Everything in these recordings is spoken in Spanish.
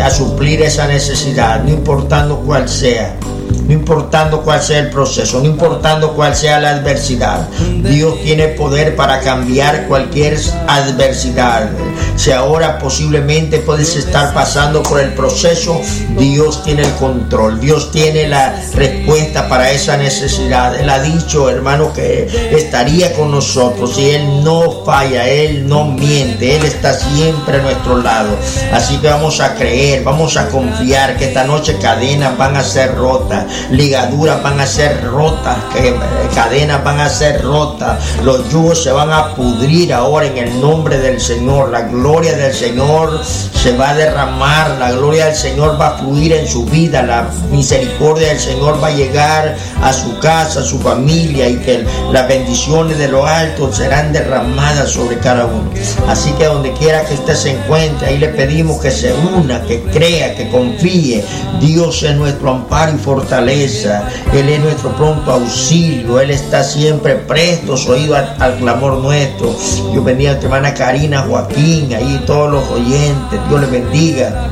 a suplir esa necesidad, no importando cuál sea. No importando cuál sea el proceso, no importando cuál sea la adversidad, Dios tiene poder para cambiar cualquier adversidad. Si ahora posiblemente puedes estar pasando por el proceso, Dios tiene el control, Dios tiene la respuesta para esa necesidad. Él ha dicho, hermano, que estaría con nosotros y Él no falla, Él no miente, Él está siempre a nuestro lado. Así que vamos a creer, vamos a confiar que esta noche cadenas van a ser rotas, ligaduras van a ser rotas, cadenas van a ser rotas, los yugos se van a pudrir ahora en el nombre del Señor. La gloria del Señor se va a derramar, la gloria del Señor va a fluir en su vida, la misericordia del Señor va a llegar a su casa, a su familia, y que las bendiciones de lo alto serán derramadas sobre cada uno. Así que donde quiera que usted se encuentre, ahí le pedimos que se una, que crea, que confíe. Dios es nuestro amparo y fortaleza, Él es nuestro pronto auxilio, Él está siempre presto, oído al clamor nuestro. Dios bendiga a tu hermana Karina, Joaquín, ahí todos los oyentes, Dios les bendiga.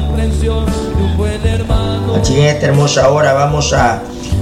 Aquí en esta hermosa hora vamos a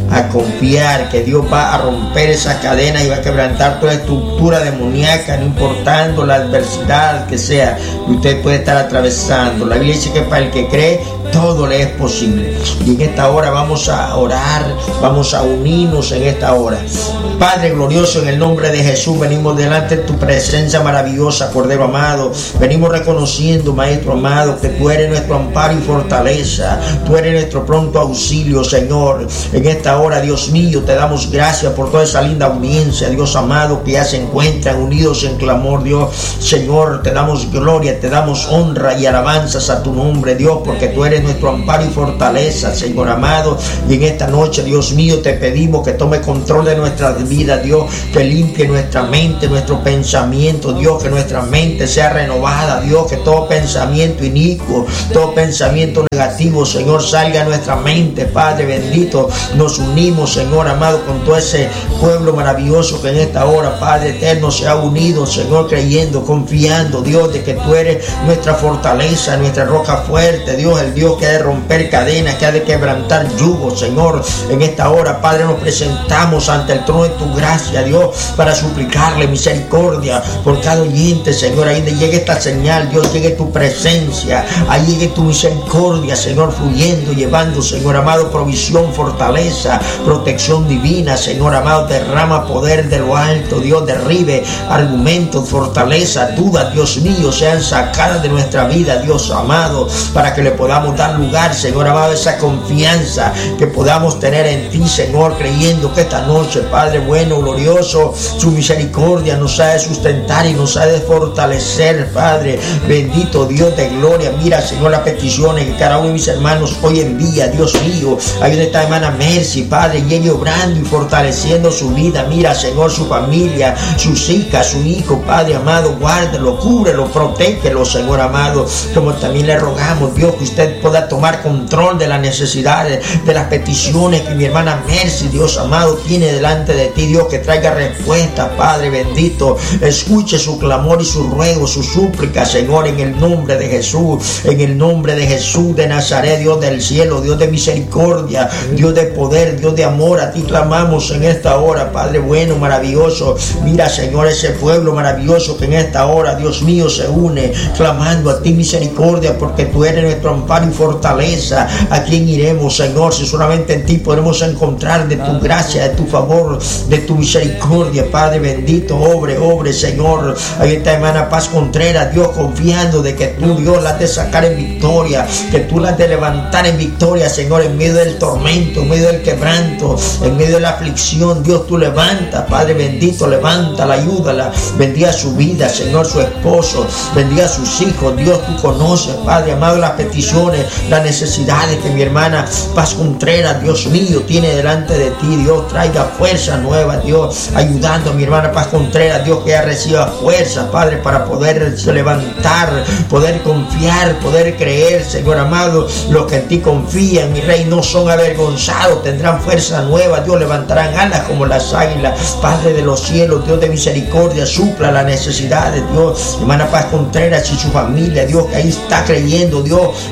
confiar que Dios va a romper esas cadenas y va a quebrantar toda estructura demoníaca, no importando la adversidad que sea que usted puede estar atravesando. La Biblia dice que para el que cree todo le es posible. Y en esta hora vamos a orar, vamos a unirnos en esta hora. Padre glorioso, en el nombre de Jesús venimos delante de tu presencia maravillosa, Cordero amado. Venimos reconociendo, Maestro amado, que tú eres nuestro amparo y fortaleza, tú eres nuestro pronto auxilio, Señor. En esta hora, Dios mío, te damos gracias por toda esa linda audiencia, Dios amado, que ya se encuentran unidos en clamor, Dios. Señor, te damos gloria, te damos honra y alabanzas a tu nombre, Dios, porque tú eres nuestro amparo y fortaleza, Señor amado. Y en esta noche, Dios mío, te pedimos que tome control de nuestras vidas, Dios, que limpie nuestra mente, nuestro pensamiento, Dios, que nuestra mente sea renovada, Dios, que todo pensamiento inicuo, todo pensamiento negativo, Señor, salga a nuestra mente, Padre bendito. Nos unimos, Señor amado, con todo ese pueblo maravilloso que en esta hora, Padre eterno, se ha unido, Señor, creyendo, confiando, Dios, de que tú eres nuestra fortaleza, nuestra roca fuerte, Dios, el Dios que ha de romper cadenas, que ha de quebrantar yugos, Señor. En esta hora, Padre, nos presentamos ante el trono de tu gracia, Dios, para suplicarle misericordia por cada oyente, Señor. Ahí donde llegue esta señal, Dios, llegue tu presencia, ahí llegue tu misericordia, Señor, fluyendo, llevando, Señor amado, provisión, fortaleza, protección divina, Señor amado. Derrama poder de lo alto, Dios, derribe argumentos, fortaleza, dudas, Dios mío, sean sacadas de nuestra vida, Dios amado, para que le podamos dar lugar, Señor amado, esa confianza que podamos tener en ti, Señor, creyendo que esta noche, Padre bueno, glorioso, su misericordia nos ha de sustentar y nos ha de fortalecer, Padre bendito, Dios de gloria. Mira, Señor, las peticiones que cada uno de mis hermanos hoy envía, Dios mío. Ahí donde está hermana Mercy, Padre, y ella obrando y fortaleciendo su vida. Mira, Señor, su familia, sus hijas, su hijo, Padre amado, guárdelo, cúbrelo, protégelo, Señor amado. Como también le rogamos, Dios, que usted pueda tomar control de las necesidades, de las peticiones que mi hermana Mercy, Dios amado, tiene delante de ti, Dios, que traiga respuesta, Padre bendito. Escuche su clamor y su ruego, su súplica, Señor, en el nombre de Jesús, en el nombre de Jesús de Nazaret, Dios del cielo, Dios de misericordia, Dios de poder, Dios de amor. A ti clamamos en esta hora, Padre bueno, maravilloso. Mira, Señor, ese pueblo maravilloso que en esta hora, Dios mío, se une clamando a ti misericordia, porque tú eres nuestro amparo y fortaleza. ¿A quién iremos, Señor, si solamente en ti podemos encontrar de tu gracia, de tu favor, de tu misericordia, Padre bendito? Obre, Señor. Ahí está hermana Paz Contreras, Dios, confiando de que tú, Dios, la has de sacar en victoria, que tú la has de levantar en victoria, Señor, en medio del tormento, en medio del quebranto, en medio de la aflicción. Dios, tú levantas, Padre bendito, levántala, ayúdala, bendiga su vida, Señor, su esposo, bendiga a sus hijos. Dios, tú conoces, Padre amado, las peticiones, las necesidades que mi hermana Paz Contreras, Dios mío, tiene delante de ti. Dios, traiga fuerza nueva, Dios, ayudando a mi hermana Paz Contreras, Dios, que ella reciba fuerza, Padre, para poder levantar, poder confiar, poder creer, Señor amado. Los que en ti confían, mi Rey, no son avergonzados, tendrán fuerza nueva, Dios, levantarán alas como las águilas. Padre de los cielos, Dios de misericordia, supla las necesidades, Dios. Hermana Paz Contreras y su familia, Dios, que ahí está creyendo, Dios, que tú,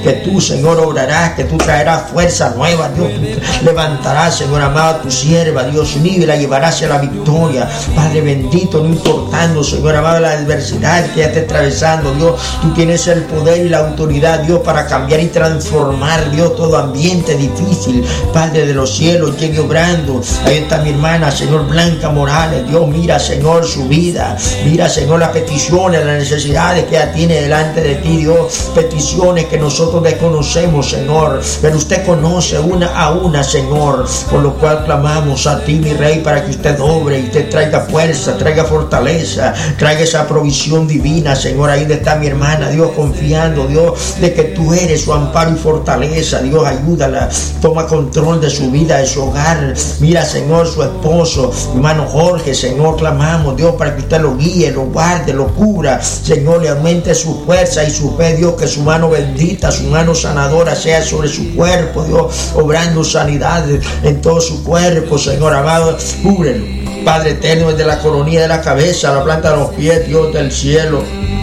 Señor, obrarás, que tú traerás fuerza nueva, Dios. Tú levantarás, Señor amado, a tu sierva, Dios mío, y la llevarás a la victoria. Padre bendito, no importando, Señor amado, la adversidad que ya esté atravesando, Dios, tú tienes el poder y la autoridad, Dios, para cambiar y transformar, Dios, todo ambiente difícil. Padre de los cielos, llegue obrando. Ahí está mi hermana, Señor, Blanca Morales. Dios, mira, Señor, su vida. Mira, Señor, las peticiones, las necesidades que ella tiene delante de ti, Dios. Peticiones que nosotros desconocemos, Señor, pero usted conoce una a una, Señor, por lo cual clamamos a ti, mi Rey, para que usted obre y usted traiga fuerza, traiga fortaleza, traiga esa provisión divina, Señor. Ahí está mi hermana, Dios, confiando, Dios, de que tú eres su amparo y fortaleza. Dios, ayúdala, toma control de su vida, de su hogar. Mira, Señor, su esposo, hermano Jorge, Señor, clamamos, Dios, para que usted lo guíe, lo guarde, lo cubra, Señor, le aumente su fuerza y su fe, Dios, que su mano bendita, su mano sanadora sea sobre su cuerpo, Dios, obrando sanidades en todo su cuerpo, Señor amado, cúbrelo, Padre eterno, desde la coronilla de la cabeza a la planta de los pies, Dios del cielo.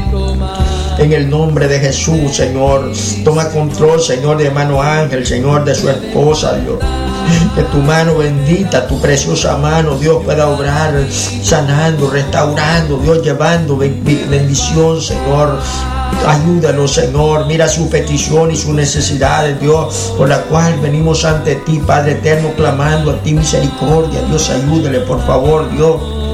En el nombre de Jesús, Señor, toma control, Señor, de hermano Ángel, Señor, de su esposa, Dios. Que tu mano bendita, tu preciosa mano, Dios, pueda obrar, sanando, restaurando, Dios, llevando bendición, Señor. Ayúdalo, Señor. Mira su petición y sus necesidades, Dios, por la cual venimos ante ti, Padre eterno, clamando a ti misericordia. Dios, ayúdale, por favor, Dios.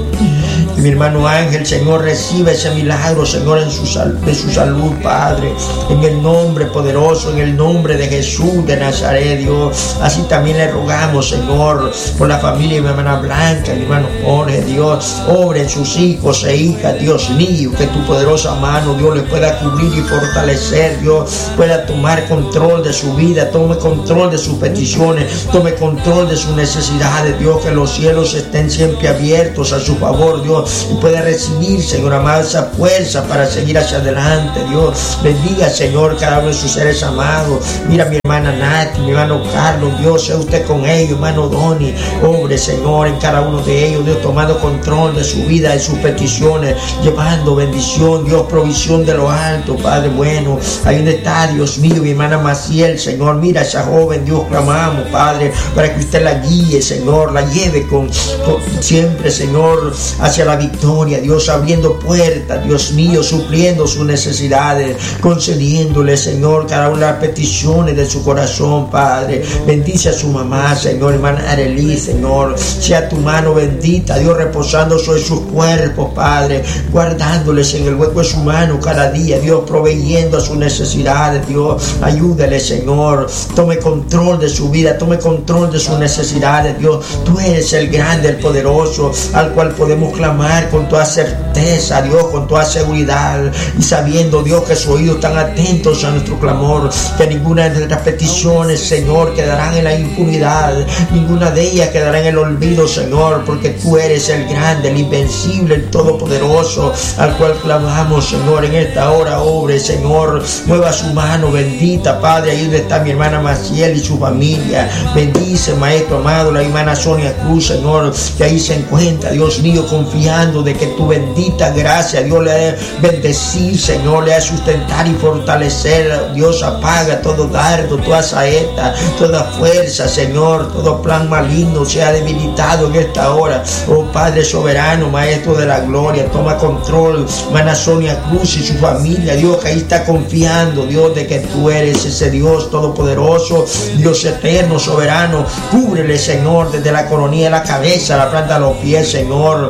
Y mi hermano Ángel, Señor, recibe ese milagro, Señor, de su salud, Padre, en el nombre poderoso, en el nombre de Jesús de Nazaret, Dios. Así también le rogamos, Señor, por la familia de mi hermana Blanca, mi hermano Jorge, Dios, obre en sus hijos e hijas, Dios mío, que tu poderosa mano, Dios, les pueda cubrir y fortalecer, Dios, pueda tomar control de su vida, tome control de sus peticiones, tome control de sus necesidades, Dios, que los cielos estén siempre abiertos a su favor, Dios, y puede recibir, Señor amado, esa fuerza para seguir hacia adelante, Dios. Bendiga, Señor, cada uno de sus seres amados. Mira mi hermana Nati, mi hermano Carlos, Dios, sea usted con ellos, hermano Doni, obre, Señor, en cada uno de ellos, Dios, tomando control de su vida, de sus peticiones, llevando bendición, Dios, provisión de lo alto, Padre bueno. Ahí donde está, Dios mío, mi hermana Maciel, Señor, mira a esa joven, Dios, clamamos, Padre, para que usted la guíe, Señor, la lleve con siempre, Señor, hacia la victoria, Dios, abriendo puertas, Dios mío, supliendo sus necesidades, concediéndole, Señor, cada una de las peticiones de su corazón, Padre. Bendice a su mamá, Señor, hermana Arely, Señor, sea tu mano bendita, Dios, reposando sobre sus cuerpos, Padre, guardándoles en el hueco de su mano cada día, Dios, proveyendo a sus necesidades, Dios, ayúdale, Señor, tome control de su vida, tome control de sus necesidades, Dios, tú eres el grande, el poderoso, al cual podemos clamar con toda certeza, Dios, con toda seguridad, y sabiendo, Dios, que sus oídos están atentos a nuestro clamor, que ninguna de nuestras peticiones, Señor, quedarán en la impunidad, ninguna de ellas quedará en el olvido, Señor, porque tú eres el grande, el invencible, el todopoderoso, al cual clamamos, Señor, en esta hora, obre, Señor, mueva su mano bendita, Padre, ahí donde está mi hermana Maciel y su familia, bendice, Maestro amado, la hermana Sonia Cruz, Señor, que ahí se encuentra, Dios mío, confiando de que tu bendita gracia, Dios, le ha de bendecir, Señor, le ha de sustentar y fortalecer, Dios, apaga todo dardo, toda saeta, toda fuerza, Señor, todo plan maligno sea debilitado en esta hora, oh Padre soberano, Maestro de la gloria, toma control, hermana Sonia Cruz y su familia, Dios, que ahí está confiando, Dios, de que tú eres ese Dios todopoderoso, Dios eterno, soberano, cúbrele, Señor, desde la coronilla de la cabeza a la planta de los pies, Señor.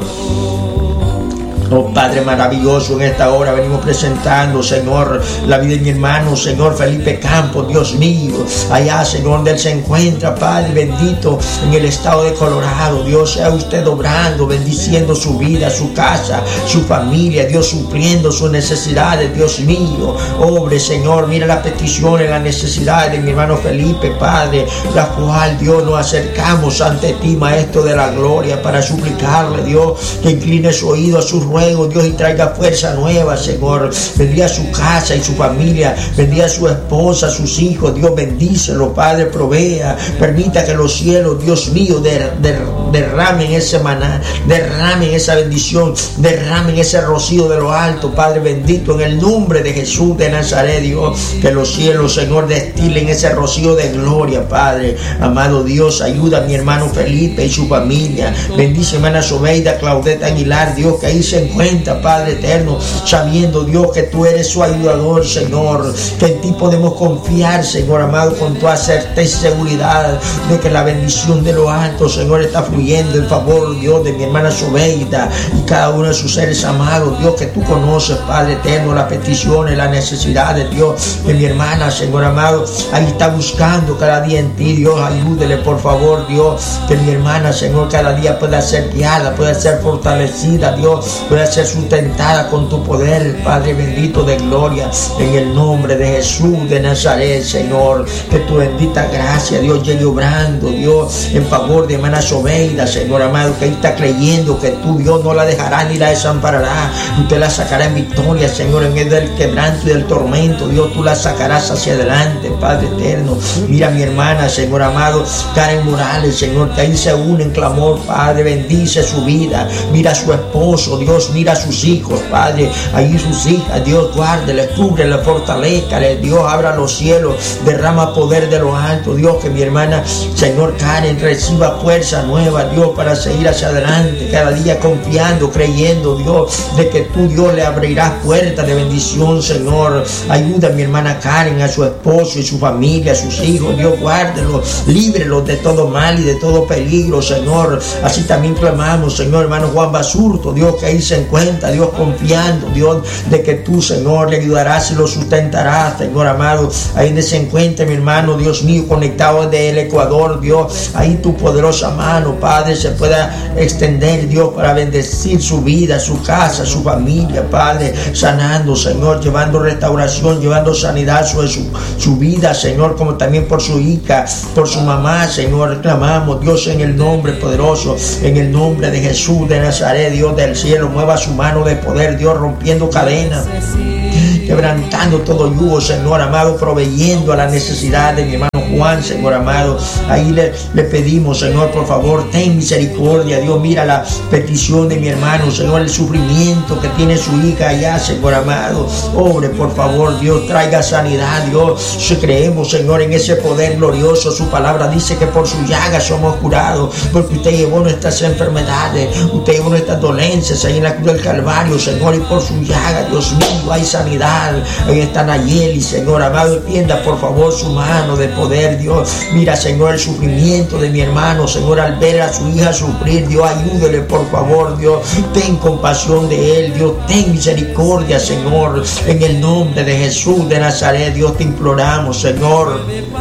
Oh Padre maravilloso, en esta hora venimos presentando, Señor, la vida de mi hermano, Señor Felipe Campos, Dios mío, allá, Señor, donde él se encuentra, Padre bendito, en el estado de Colorado, Dios, sea usted obrando, bendiciendo su vida, su casa, su familia, Dios, supliendo sus necesidades, Dios mío, obre, Señor, mira las peticiones, las necesidades de mi hermano Felipe, Padre, la cual, Dios, nos acercamos ante ti, Maestro de la gloria, para suplicarle, Dios, que incline su oído a sus ruego, Dios, y traiga fuerza nueva, Señor. Bendiga su casa y su familia, bendiga a su esposa, sus hijos, Dios, bendícelo, Padre, provea, permita que los cielos, Dios mío, derramen ese maná, derramen esa bendición, derramen ese rocío de lo alto, Padre bendito, en el nombre de Jesús de Nazaret, Dios, que los cielos, Señor, destilen ese rocío de gloria, Padre, amado Dios, ayuda a mi hermano Felipe y su familia, bendice hermana Sobeida, Claudeta Aguilar, Dios, que ahí se encuentra, Padre eterno, sabiendo, Dios, que tú eres su ayudador, Señor, que en ti podemos confiar, Señor amado, con toda certeza y seguridad de que la bendición de lo alto, Señor, está fluyendo en favor, Dios, de mi hermana Sobeida y cada uno de sus seres amados, Dios, que tú conoces, Padre eterno, las peticiones, las necesidades, Dios, de mi hermana, Señor amado, ahí está buscando cada día en ti, Dios, ayúdele, por favor, Dios, que mi hermana, Señor, cada día pueda ser guiada, pueda ser fortalecida, Dios, pueda ser sustentada con tu poder, Padre bendito de gloria, en el nombre de Jesús de Nazaret, Señor, que tu bendita gracia, Dios, llegue obrando, Dios, en favor de hermana Sobeida, Señor amado, que ahí está creyendo que tú, Dios, no la dejará ni la desamparará, usted la sacará en victoria, Señor, en medio del quebranto y del tormento, Dios, tú la sacarás hacia adelante, Padre eterno. Mira a mi hermana, Señor amado, Karen Morales, Señor, que ahí se une en clamor, Padre, bendice su vida, mira a su esposo, Dios, mira a sus hijos, Padre, ahí sus hijas, Dios, guárdele, cúbrele, fortalézcale, Dios, abra los cielos, derrama poder de lo alto, Dios, que mi hermana, Señor Karen, reciba fuerza nueva, Dios, para seguir hacia adelante, cada día confiando, creyendo, Dios, de que tú, Dios, le abrirás puertas de bendición, Señor. Ayuda a mi hermana Karen, a su esposo y su familia, a sus hijos, Dios, guárdelos, líbrelos de todo mal y de todo peligro, Señor. Así también clamamos, Señor, hermano Juan Basurto, Dios, que ahí se encuentra, Dios, confiando, Dios, de que tú, Señor, le ayudarás y lo sustentarás, Señor amado. Ahí donde se encuentra mi hermano, Dios mío, conectado desde el Ecuador, Dios, ahí tu poderosa mano, Padre, se pueda extender, Dios, para bendecir su vida, su casa, su familia, Padre, sanando, Señor, llevando restauración, llevando sanidad sobre su vida, Señor, como también por su hija, por su mamá, Señor, clamamos, Dios, en el nombre poderoso, en el nombre de Jesús de Nazaret, Dios del cielo, mueva su mano de poder, Dios, rompiendo cadenas, quebrantando todo yugo, Señor amado, proveyendo a la necesidad de mi hermano Juan, Señor amado. Ahí le pedimos, Señor, por favor, ten misericordia, Dios, mira la petición de mi hermano, Señor, el sufrimiento que tiene su hija allá, Señor amado. Obre, por favor, Dios, traiga sanidad, Dios. Si creemos, Señor, en ese poder glorioso, su palabra dice que por su llaga somos curados, porque usted llevó nuestras enfermedades, usted llevó nuestras dolencias ahí en la cruz del Calvario, Señor, y por su llaga, Dios mío, hay sanidad. Ahí está Nayeli, Señor amado, extienda por favor su mano de poder, Dios. Mira, Señor, el sufrimiento de mi hermano, Señor, al ver a su hija sufrir, Dios, ayúdele por favor, Dios, ten compasión de él, Dios, ten misericordia, Señor, en el nombre de Jesús de Nazaret, Dios, te imploramos, Señor.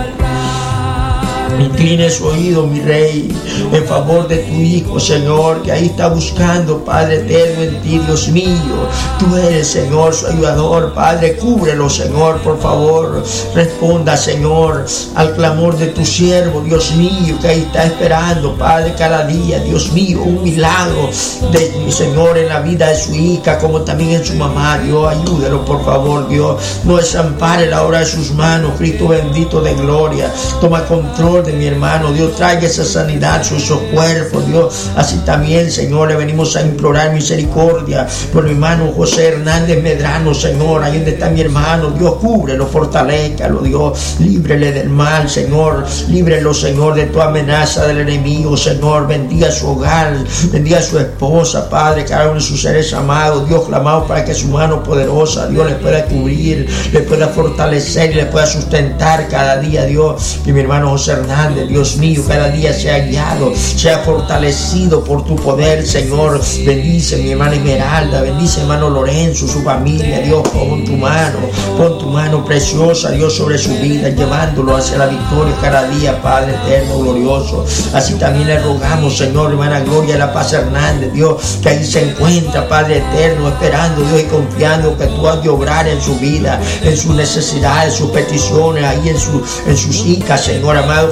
Incline su oído, mi Rey, en favor de tu Hijo, Señor, que ahí está buscando, Padre eterno, en ti, Dios mío. Tú eres, Señor, su ayudador, Padre, cúbrelo, Señor, por favor. Responda, Señor, al clamor de tu siervo, Dios mío, que ahí está esperando, Padre, cada día, Dios mío, un milagro de mi Señor en la vida de su hija, como también en su mamá, Dios, ayúdelo, por favor, Dios. No desampare la obra de sus manos, Cristo bendito de gloria. Toma control de mi hermano, Dios, traiga esa sanidad sobre esos cuerpos, Dios. Así también, Señor, le venimos a implorar misericordia por mi hermano José Hernández Medrano, Señor, ahí donde está mi hermano, Dios, cúbrelo, fortalézcalo, Dios, líbrele del mal, Señor, líbrelo, Señor, de toda amenaza del enemigo, Señor, bendiga su hogar, bendiga a su esposa, Padre, cada uno de sus seres amados, Dios, clamamos para que su mano poderosa, Dios, le pueda cubrir, le pueda fortalecer y le pueda sustentar cada día, Dios, que mi hermano José Hernández, Dios mío, cada día sea guiado, sea fortalecido por tu poder, Señor. Bendice mi hermana Esmeralda, bendice hermano Lorenzo, su familia, Dios, pon tu mano preciosa, Dios, sobre su vida, llevándolo hacia la victoria cada día, Padre eterno, glorioso. Así también le rogamos, Señor, hermana Gloria de la Paz Hernández, Dios, que ahí se encuentra, Padre eterno, esperando, Dios, y confiando que tú has de obrar en su vida, en sus necesidades, sus peticiones, ahí en sus hijas, Señor amado,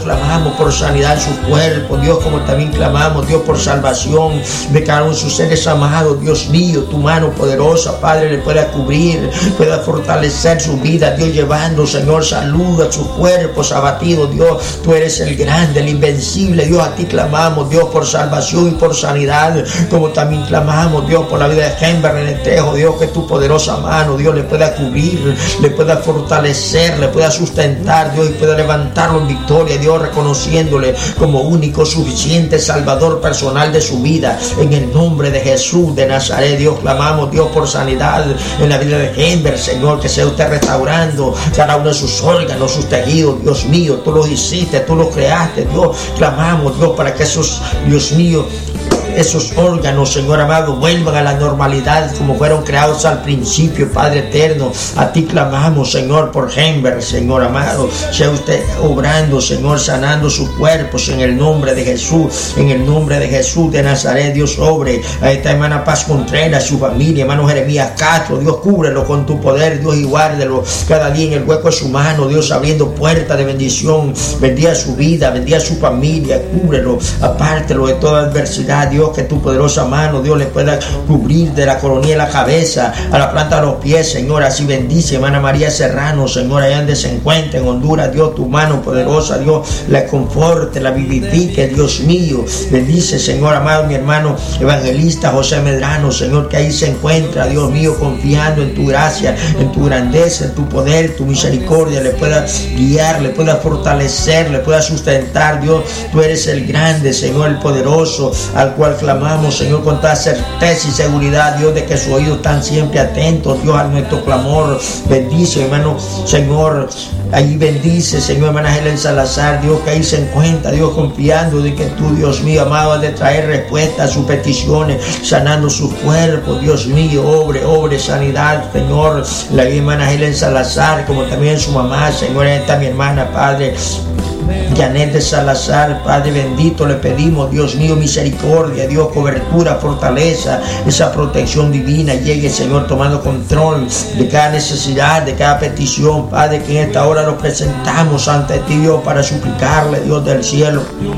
clamamos por sanidad en su cuerpo, Dios, como también clamamos, Dios, por salvación de cada uno de sus seres amados. Dios mío, tu mano poderosa, Padre, le pueda cubrir, pueda fortalecer su vida, Dios, llevando, Señor, salud a sus cuerpos abatidos. Dios, tú eres el grande, el invencible, Dios, a ti clamamos, Dios, por salvación y por sanidad, como también clamamos, Dios, por la vida de Henber Renetejo, Dios, que tu poderosa mano, Dios, le pueda cubrir, le pueda fortalecer, le pueda sustentar, Dios, y pueda levantarlo en victoria, Dios, reconociéndole como único, suficiente Salvador personal de su vida, en el nombre de Jesús de Nazaret. Dios, clamamos, Dios, por sanidad en la vida de Henber, Señor, que sea usted restaurando cada uno de sus órganos, sus tejidos. Dios mío, tú los hiciste, tú los creaste, Dios, clamamos, Dios, para que esos, Dios mío, esos órganos, Señor amado, vuelvan a la normalidad como fueron creados al principio, Padre eterno. A ti clamamos, Señor, por Henber, Señor amado. Sea usted obrando, Señor, sanando sus cuerpos en el nombre de Jesús, en el nombre de Jesús de Nazaret. Dios, obre a esta hermana Paz Contreras, su familia, hermano Jeremías Castro. Dios, cúbrelo con tu poder, Dios, y guárdelo cada día en el hueco de su mano, Dios, abriendo puertas de bendición. Bendiga su vida, bendiga su familia, cúbrelo, apártelo de toda adversidad, Dios, que tu poderosa mano, Dios, le pueda cubrir de la coronilla de la cabeza a la planta de los pies, Señor. Así bendice, hermana María Serrano, Señor, allá donde se encuentra en Honduras. Dios, tu mano poderosa, Dios, la conforte, la vivifique, Dios mío. Bendice, Señor amado, mi hermano evangelista José Medrano, Señor, que ahí se encuentra, Dios mío, confiando en tu gracia, en tu grandeza, en tu poder, tu misericordia. Le pueda guiar, le pueda fortalecer, le pueda sustentar. Dios, tú eres el grande, Señor, el poderoso, al cual clamamos, Señor, con toda certeza y seguridad, Dios, de que sus oídos están siempre atentos, Dios, a nuestro clamor. Bendice, hermano, Señor, ahí bendice, Señor, hermana Helen Salazar, Dios, que ahí se encuentra, Dios, confiando de que tú, Dios mío, amado, has de traer respuesta a sus peticiones, sanando sus cuerpos. Dios mío, obre sanidad, Señor, la hermana Helen Salazar, como también su mamá, Señor, esta mi hermana, Padre Janet de Salazar, Padre bendito, le pedimos, Dios mío, misericordia, Dios, cobertura, fortaleza, esa protección divina llegue, Señor, tomando control de cada necesidad, de cada petición, Padre, que en esta hora nos presentamos ante ti, Dios, para suplicarle, Dios del cielo,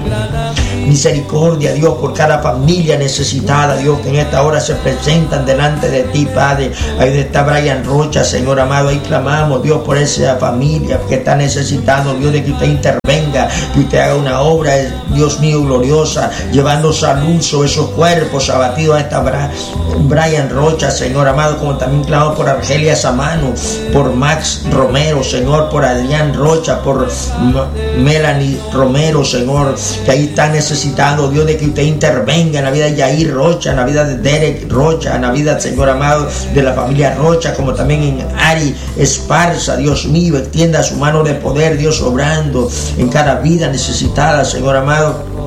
misericordia, Dios, por cada familia necesitada, Dios, que en esta hora se presentan delante de ti, Padre. Ahí está Brian Rocha, Señor amado, ahí clamamos, Dios, por esa familia que está necesitando, Dios, de que usted intervenga, que usted haga una obra, Dios mío, gloriosa, llevando salud sobre esos cuerpos abatidos. A esta Brian Rocha, Señor amado, como también clamamos por Argelia Samano, por Max Romero, Señor, por Adrián Rocha, por Melanie Romero, Señor, que ahí está necesitando, Dios, de que usted intervenga en la vida de Yair Rocha, en la vida de Derek Rocha, en la vida, Señor amado, de la familia Rocha, como también en Ari Esparza. Dios mío, extienda su mano de poder, Dios, obrando en cada vida necesitada, Señor amado.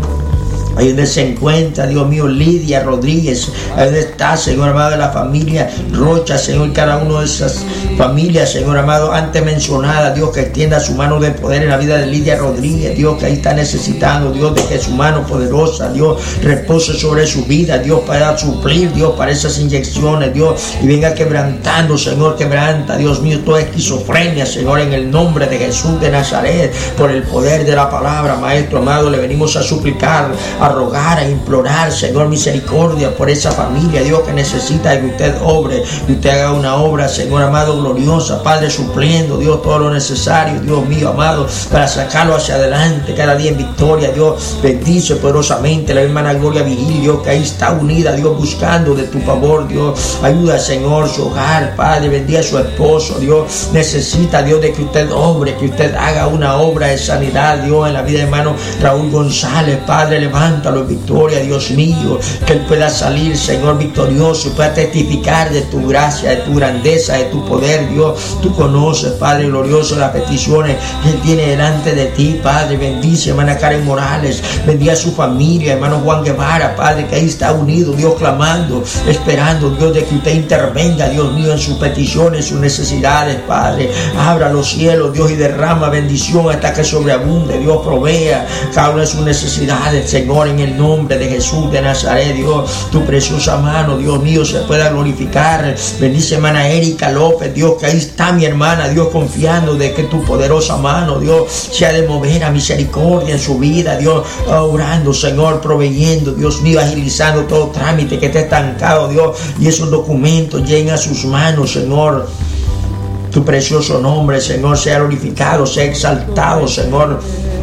Ahí donde se encuentra, Dios mío, Lidia Rodríguez, ahí donde está, Señor amado, de la familia Rocha, Señor, cada uno de esas familias, Señor amado, antes mencionada, Dios, que extienda su mano de poder en la vida de Lidia Rodríguez, Dios, que ahí está necesitando, Dios, de que su mano poderosa, Dios, repose sobre su vida, Dios, para suplir, Dios, para esas inyecciones, Dios, y venga quebrantando, Señor, quebranta, Dios mío, toda esquizofrenia, Señor, en el nombre de Jesús de Nazaret, por el poder de la palabra, Maestro amado, le venimos a suplicar, a rogar, a implorar, Señor, misericordia por esa familia, Dios, que necesita que usted obre, que usted haga una obra, Señor amado, gloriosa, Padre, supliendo, Dios, todo lo necesario, Dios mío amado, para sacarlo hacia adelante, cada día en victoria. Dios, bendice poderosamente la hermana Gloria Vigil, Dios, que ahí está unida, Dios, buscando de tu favor, Dios, ayuda, Señor, su hogar, Padre, bendiga a su esposo, Dios, necesita, Dios, de que usted obre, que usted haga una obra de sanidad, Dios, en la vida de hermano Raúl González, Padre, levanta en victoria, Dios mío, que él pueda salir, Señor, victorioso, y pueda testificar de tu gracia, de tu grandeza, de tu poder, Dios. Tú conoces, Padre glorioso, las peticiones que él tiene delante de ti, Padre. Bendice, hermana Karen Morales, bendiga a su familia, hermano Juan Guevara, Padre, que ahí está unido, Dios, clamando, esperando, Dios, de que usted intervenga, Dios mío, en sus peticiones, sus necesidades, Padre. Abra los cielos, Dios, y derrama bendición hasta que sobreabunde, Dios, provea cada una de sus necesidades, Señor, Señor, en el nombre de Jesús de Nazaret, Dios, tu preciosa mano, Dios mío, se pueda glorificar. Bendice hermana Erika López, Dios, que ahí está mi hermana, Dios, confiando de que tu poderosa mano, Dios, sea de mover a misericordia en su vida, Dios, orando, Señor, proveyendo, Dios mío, agilizando todo trámite que esté estancado, Dios, y esos documentos lleguen a sus manos, Señor. Tu precioso nombre, Señor, sea glorificado, sea exaltado, Señor.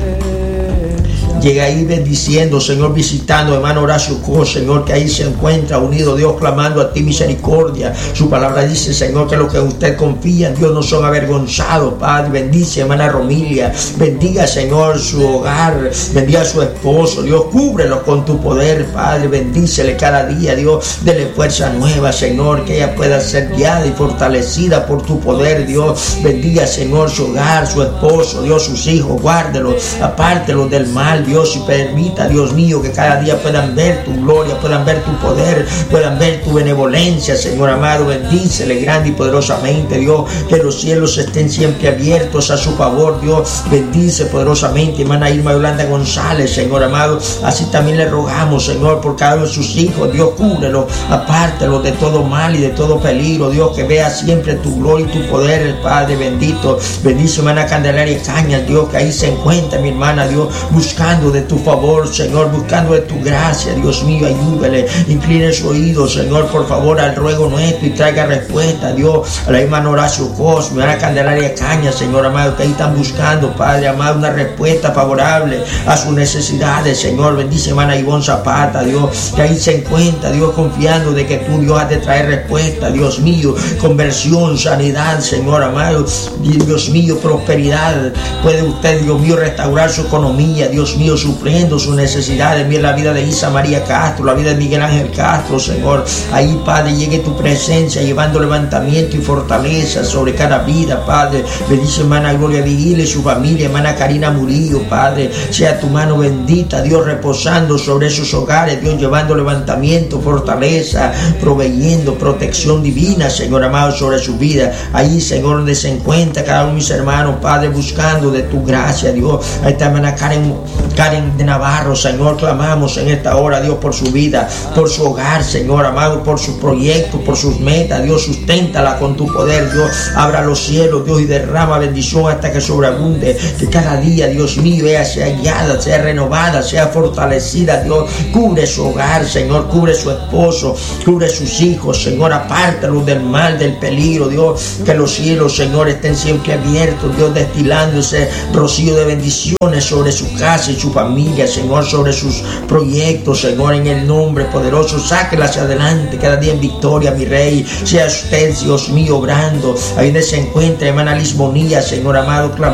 Llega ahí bendiciendo, Señor, visitando hermano Horacio Cos, Señor, que ahí se encuentra unido, Dios, clamando a ti misericordia. Su palabra dice, Señor, que los que usted confía en Dios no son avergonzados, Padre. Bendice hermana Romilia, bendiga, Señor, su hogar, bendiga a su esposo, Dios, cúbrelo con tu poder, Padre. Bendícele cada día, Dios, dele fuerza nueva, Señor, que ella pueda ser guiada y fortalecida por tu poder, Dios. Bendiga, Señor, su hogar, su esposo, Dios, sus hijos, guárdelos, apártelos del mal, Dios, y permita, Dios mío, que cada día puedan ver tu gloria, puedan ver tu poder, puedan ver tu benevolencia, Señor amado. Bendícele grande y poderosamente, Dios, que los cielos estén siempre abiertos a su favor, Dios. Bendice poderosamente hermana Irma Yolanda González, Señor amado. Así también le rogamos, Señor, por cada uno de sus hijos, Dios, cúbrelo, apártelo de todo mal y de todo peligro, Dios, que vea siempre tu gloria y tu poder, Padre bendito. Bendice hermana Candelaria Cañas, Dios, que ahí se encuentra mi hermana, Dios, buscando de tu favor, Señor, buscando de tu gracia, Dios mío, ayúdale, incline su oído, Señor, por favor, al ruego nuestro y traiga respuesta, Dios, a la hermana Horacio Cosme, a la Candelaria Caña, Señor amado, que ahí están buscando, Padre amado, una respuesta favorable a sus necesidades, Señor. Bendice hermana Ivonne Zapata, Dios, que ahí se encuentra, Dios, confiando de que tú, Dios, has de traer respuesta, Dios mío, conversión, sanidad, Señor amado, Dios mío, prosperidad. Puede usted, Dios mío, restaurar su economía, Dios mío, sufriendo sus necesidades. Mira la vida de Isa María Castro, la vida de Miguel Ángel Castro, Señor. Ahí, Padre, llegue tu presencia llevando levantamiento y fortaleza sobre cada vida, Padre. Bendice hermana Gloria Vigil y su familia, hermana Karina Murillo, Padre. Sea tu mano bendita, Dios, reposando sobre esos hogares, Dios, llevando levantamiento, fortaleza, proveyendo protección divina, Señor amado, sobre su vida. Ahí, Señor, donde se encuentra cada uno de mis hermanos, Padre, buscando de tu gracia, Dios. Ahí está hermana Karen de Navarro, Señor, clamamos en esta hora, Dios, por su vida, por su hogar, Señor amado, por sus proyectos, por sus metas, Dios, susténtala con tu poder, Dios, abra los cielos, Dios, y derrama bendición hasta que sobreabunde, que cada día, Dios mío, ella sea guiada, sea renovada, sea fortalecida, Dios, cubre su hogar, Señor, cubre su esposo, cubre sus hijos, Señor, apártalos del mal, del peligro, Dios, que los cielos, Señor, estén siempre abiertos, Dios, destilando ese rocío de bendiciones sobre su casa y su familia, Señor, sobre sus proyectos, Señor, en el nombre poderoso, sáquela hacia adelante, cada día en victoria, mi Rey. Sea usted, Dios mío, obrando, ahí donde se encuentra hermana Lisbonía, Señor amado,